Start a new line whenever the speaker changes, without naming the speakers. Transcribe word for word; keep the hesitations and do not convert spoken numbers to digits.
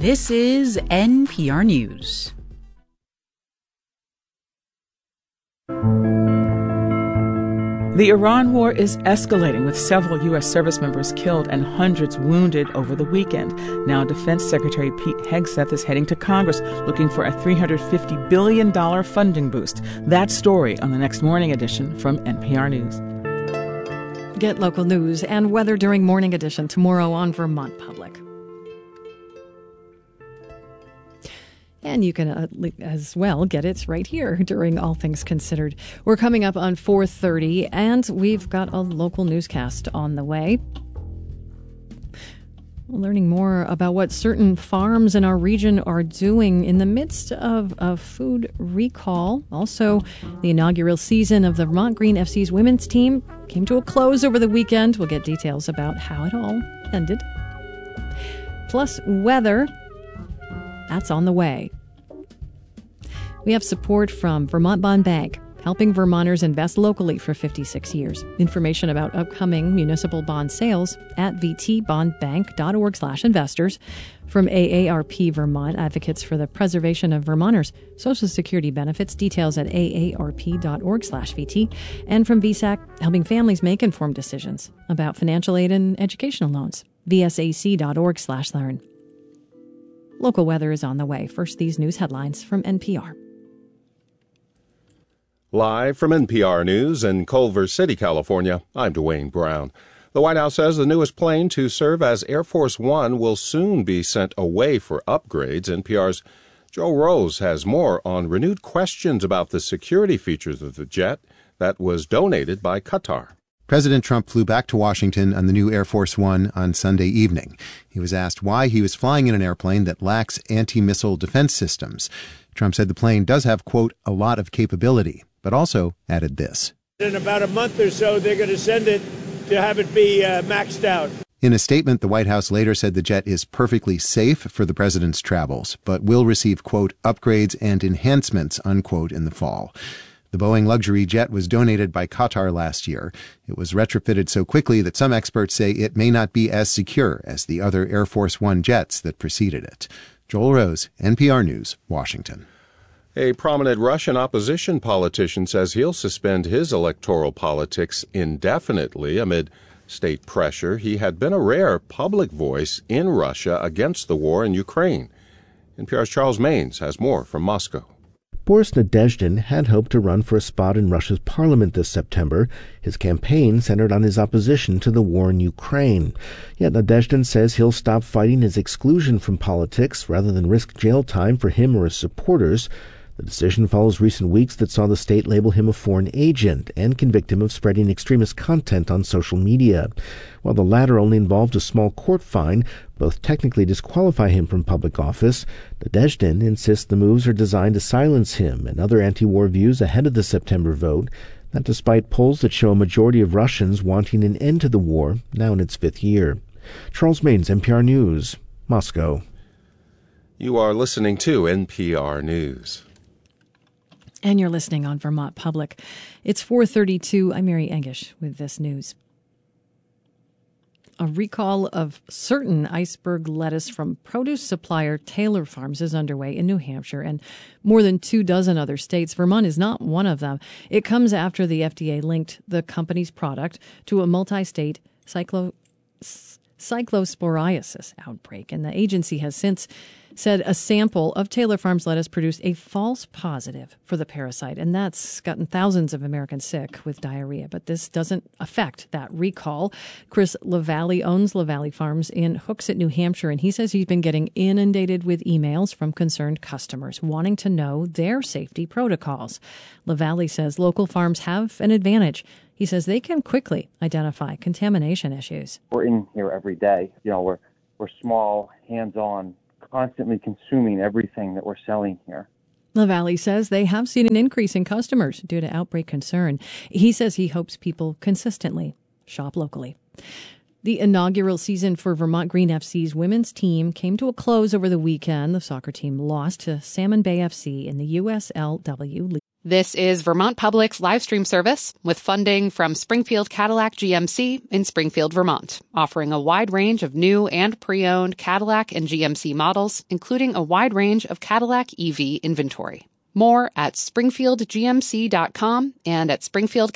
This is N P R News. The Iran war is escalating, with several U S service members killed and hundreds wounded over the weekend. Now, Defense Secretary Pete Hegseth is heading to Congress looking for a three hundred fifty billion dollars funding boost. That story on the next Morning Edition from N P R News.
Get local news and weather during Morning Edition tomorrow on Vermont Public. And you can uh, as well get it right here during All Things Considered. We're coming up on four thirty, and we've got a local newscast on the way. We're learning more about what certain farms in our region are doing in the midst of a food recall. Also, the inaugural season of the Vermont Green F C's women's team came to a close over the weekend. We'll get details about how it all ended. Plus, weather. That's on the way. We have support from Vermont Bond Bank, helping Vermonters invest locally for fifty-six years. Information about upcoming municipal bond sales at vtbondbank.org slash investors. From A A R P Vermont, advocates for the preservation of Vermonters' Social Security benefits. Details at aarp.org slash VT. And from V SAC, helping families make informed decisions about financial aid and educational loans. vsac.org slash learn. Local weather is on the way. First, these news headlines from N P R.
Live from N P R News in Culver City, California, I'm Dwayne Brown. The White House says the newest plane to serve as Air Force One will soon be sent away for upgrades. N P R's Joe Rose has more on renewed questions about the security features of the jet that was donated by Qatar.
President Trump flew back to Washington on the new Air Force One on Sunday evening. He was asked why he was flying in an airplane that lacks anti-missile defense systems. Trump said the plane does have, quote, a lot of capability, but also added this.
In about a month or so, they're going to send it to have it be uh, maxed out.
In a statement, the White House later said the jet is perfectly safe for the president's travels, but will receive, quote, upgrades and enhancements, unquote, in the fall. The Boeing luxury jet was donated by Qatar last year. It was retrofitted so quickly that some experts say it may not be as secure as the other Air Force One jets that preceded it. Joel Rose, N P R News, Washington.
A prominent Russian opposition politician says he'll suspend his electoral politics indefinitely amid state pressure. He had been a rare public voice in Russia against the war in Ukraine. N P R's Charles Maines has more from Moscow.
Boris Nadezhdin had hoped to run for a spot in Russia's parliament this September. His campaign centered on his opposition to the war in Ukraine. Yet Nadezhdin says he'll stop fighting his exclusion from politics rather than risk jail time for him or his supporters. The decision follows recent weeks that saw the state label him a foreign agent and convict him of spreading extremist content on social media. While the latter only involved a small court fine, both technically disqualify him from public office. Nadezhdin insists the moves are designed to silence him and other anti-war views ahead of the September vote, that despite polls that show a majority of Russians wanting an end to the war, now in its fifth year. Charles Maines, N P R News, Moscow.
You are listening to N P R News.
And you're listening on Vermont Public. It's four thirty-two. I'm Mary Engish with this news. A recall of certain iceberg lettuce from produce supplier Taylor Farms is underway in New Hampshire and more than two dozen other states. Vermont is not one of them. It comes after the F D A linked the company's product to a multi-state cyclo- cyclosporiasis outbreak, and the agency has since said a sample of Taylor Farms lettuce produced a false positive for the parasite, and that's gotten thousands of Americans sick with diarrhea. But this doesn't affect that recall. Chris LaValle owns LaValle Farms in Hooksett, New Hampshire, and he says he's been getting inundated with emails from concerned customers wanting to know their safety protocols. LaValle says local farms have an advantage. He says they can quickly identify contamination issues.
We're in here every day. You know, we're we're small, hands-on, constantly consuming everything that we're selling here.
LaValle says they have seen an increase in customers due to outbreak concern. He says he hopes people consistently shop locally. The inaugural season for Vermont Green F C's women's team came to a close over the weekend. The soccer team lost to Salmon Bay F C in the U S L W League.
This is Vermont Public's live stream service with funding from Springfield Cadillac G M C in Springfield, Vermont, offering a wide range of new and pre-owned Cadillac and G M C models, including a wide range of Cadillac E V inventory. More at springfield g m c dot com and at Springfield